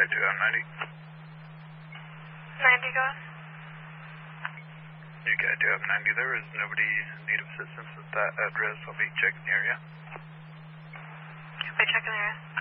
do you have 90? 90, go on. UK, do you have 90 there? Is nobody in need of assistance at that address? I'll be checking the area. I'll be checking the area.